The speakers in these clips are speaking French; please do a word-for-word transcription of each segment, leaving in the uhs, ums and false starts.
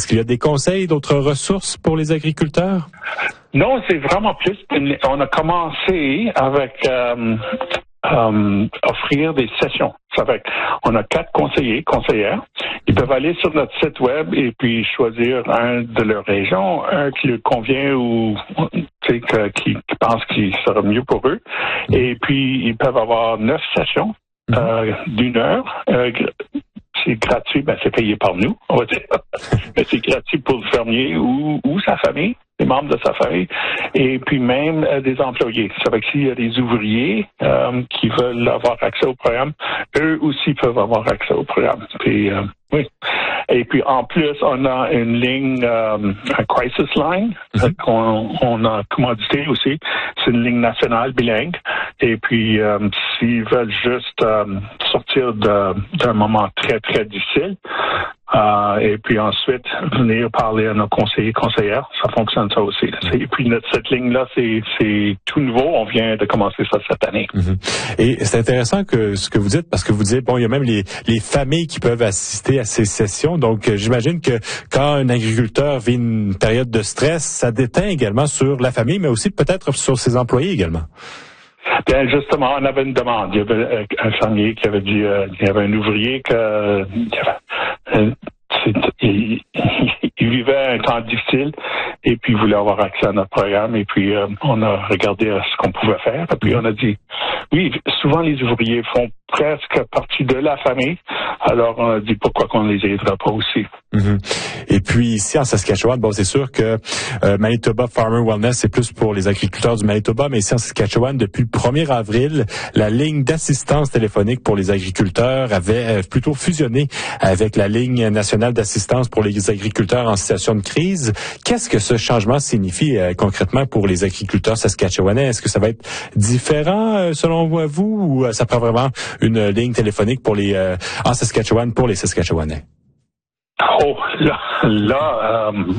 Est-ce qu'il y a des conseils, d'autres ressources pour les agriculteurs? Non, c'est vraiment plus. On a commencé avec euh, euh, offrir des sessions. Ça fait on a quatre conseillers, conseillères. Ils peuvent aller sur notre site web et puis choisir un de leur région, un qui leur convient ou qui, qui pense qu'il sera mieux pour eux. Et puis, ils peuvent avoir neuf sessions euh, d'une heure. Euh, c'est gratuit, ben c'est payé par nous, on va dire. Mais c'est gratuit pour le fermier ou, ou sa famille, les membres de sa famille, et puis même euh, des employés. Ça veut dire que s'il y a des ouvriers euh, qui veulent avoir accès au programme, eux aussi peuvent avoir accès au programme. Puis, euh, oui. Et puis en plus, on a une ligne, euh, un crisis line mm-hmm. qu'on on a commandité aussi. C'est une ligne nationale bilingue. Et puis euh, s'ils veulent juste euh, sortir de, d'un moment très très difficile, euh, et puis ensuite venir parler à nos conseillers conseillères, ça fonctionne ça aussi. Et puis notre, cette ligne-là, c'est, c'est tout nouveau. On vient de commencer ça cette année. Mm-hmm. Et c'est intéressant que ce que vous dites, parce que vous dites, bon, il y a même les, les familles qui peuvent assister à ces sessions. Donc, euh, j'imagine que quand un agriculteur vit une période de stress, ça déteint également sur la famille, mais aussi peut-être sur ses employés également. Bien, justement, on avait une demande. Il y avait un fermier qui avait dit, euh, il y avait un ouvrier que, euh, euh, il, il vivait un temps difficile et puis il voulait avoir accès à notre programme et puis euh, on a regardé euh, ce qu'on pouvait faire et puis on a dit, oui, souvent les ouvriers font presque partie de la famille, alors on a dit pourquoi qu'on les aiderait pas aussi. Mm-hmm. Et puis ici en Saskatchewan, bon c'est sûr que euh, Manitoba Farmer Wellness c'est plus pour les agriculteurs du Manitoba, mais ici en Saskatchewan depuis le premier avril, la ligne d'assistance téléphonique pour les agriculteurs avait euh, plutôt fusionné avec la ligne nationale d'assistance pour les agriculteurs en situation de crise. Qu'est-ce que ce changement signifie euh, concrètement pour les agriculteurs saskatchewanais? Est-ce que ça va être différent euh, selon vous ou euh, ça prend vraiment une ligne téléphonique pour les euh, en Saskatchewan pour les Saskatchewanais? Oh, là, là euh,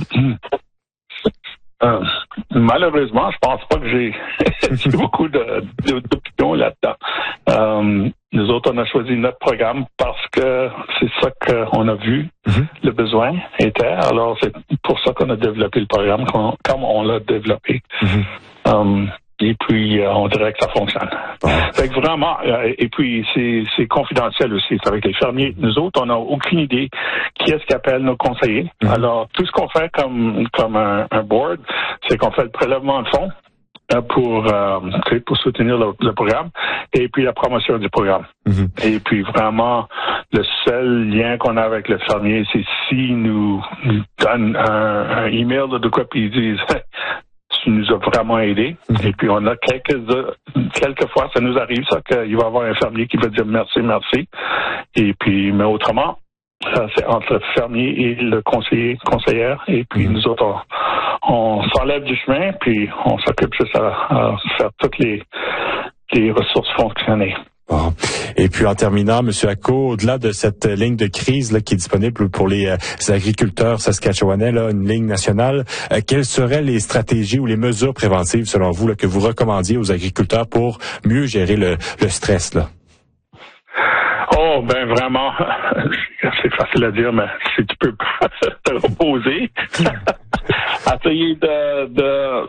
euh, malheureusement, je pense pas que j'ai, j'ai beaucoup de, de, d'opinions là-dedans. Euh, nous autres, on a choisi notre programme parce que c'est ça qu'on a vu, mm-hmm. le besoin était. Alors, c'est pour ça qu'on a développé le programme comme on l'a développé. Mm-hmm. Um, Et puis, euh, on dirait que ça fonctionne. Bon. Fait que vraiment, euh, et puis c'est, c'est confidentiel aussi. C'est avec les fermiers. Nous autres, on n'a aucune idée qui est-ce qui appelle nos conseillers. Mm-hmm. Alors, tout ce qu'on fait comme comme un, un board, c'est qu'on fait le prélèvement de fonds euh, pour euh, pour soutenir le, le programme et puis la promotion du programme. Mm-hmm. Et puis vraiment, le seul lien qu'on a avec le fermier, c'est s'il nous, nous donne un, un email de quoi puis ils disent tu nous as vraiment aidés. Mm-hmm. Et puis, on a quelques, quelques fois, ça nous arrive, ça, qu'il va y avoir un fermier qui va dire merci, merci. Et puis, mais autrement, ça, c'est entre le fermier et le conseiller, conseillère. Et puis, mm-hmm. nous autres, on, on s'enlève du chemin, puis on s'occupe juste à, à faire toutes les, les ressources fonctionner. Bon. Et puis en terminant, M. Acco, au-delà de cette ligne de crise là, qui est disponible pour les, euh, les agriculteurs saskatchewanais, là, une ligne nationale, euh, quelles seraient les stratégies ou les mesures préventives, selon vous, là, que vous recommandiez aux agriculteurs pour mieux gérer le, le stress? Là? Oh, ben vraiment, c'est facile à dire, mais si tu peux te reposer, essayer de... de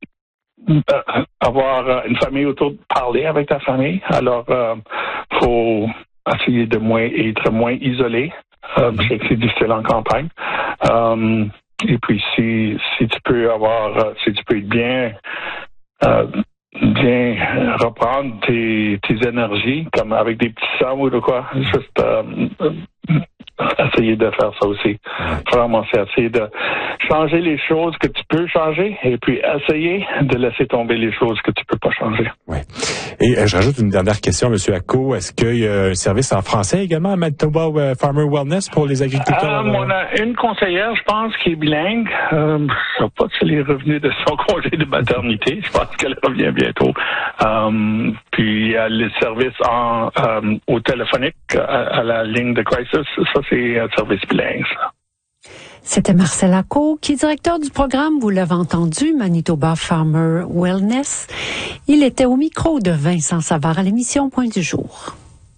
avoir une famille autour de parler avec ta famille. Alors, euh, faut essayer de moins être moins isolé. Euh, je sais que c'est difficile en campagne. Euh, et puis, si si tu peux avoir, si tu peux être bien euh, bien reprendre tes tes énergies, comme avec des petits sommes ou de quoi, juste euh, essayer de faire ça aussi. Vraiment, c'est essayer de changer les choses que tu peux changer et puis essayer de laisser tomber les choses que tu peux pas changer. Oui. Et euh, je rajoute une dernière question, M. Acco. Est-ce qu'il y a un service en français également à Manitoba euh, Farmer Wellness pour les agriculteurs? Um, on a une conseillère, je pense, qui est bilingue. Um, je ne sais pas si elle est revenue de son congé de maternité. Je pense qu'elle revient bientôt. Um, puis il y a le service en, um, au téléphonique à, à la ligne de crisis. Ça, c'est un service bilingue, ça. C'était Marcel Acco, qui est directeur du programme, vous l'avez entendu, Manitoba Farmer Wellness. Il était au micro de Vincent Savard à l'émission Point du jour.